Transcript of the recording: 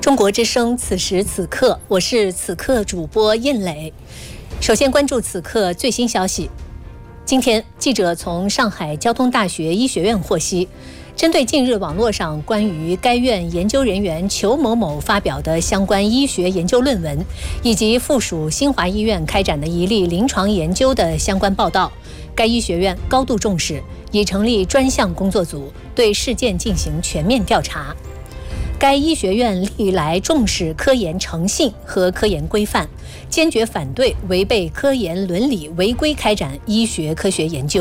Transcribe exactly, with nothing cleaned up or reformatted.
中国之声，此时此刻，我是此刻主播印磊。首先关注此刻最新消息。今天，记者从上海交通大学医学院获悉，针对近日网络上关于该院研究人员裘某某发表的相关医学研究论文，以及附属新华医院开展的一例临床研究的相关报道，该医学院高度重视，已成立专项工作组，对事件进行全面调查。该医学院历来重视科研诚信和科研规范，坚决反对违背科研伦理违规开展医学科学研究。